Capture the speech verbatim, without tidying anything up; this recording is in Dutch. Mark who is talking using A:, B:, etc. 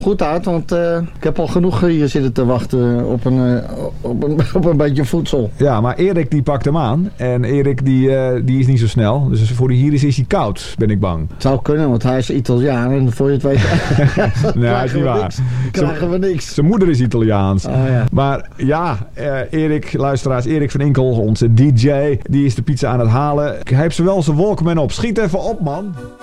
A: goed uit, want uh, ik heb al genoeg hier zitten te wachten op een, uh, op een, op een beetje voedsel.
B: Ja, maar Erik die pakt hem aan. En Erik die, uh, die is niet zo snel. Dus voor de hier is, is hij koud, ben ik bang.
A: Het zou kunnen, want hij is Italiaan. En voor je het weet
B: nee, dat is niet waar.
A: Niks, krijgen we niks.
B: Zijn moeder is Italiaans.
A: Oh, ja.
B: Maar ja, uh, Erik, luisteraars, Erik van Inkel, onze D J, die is de pizza aan het halen. Hij heeft zowel zijn Walkman op. Schiet even op, man.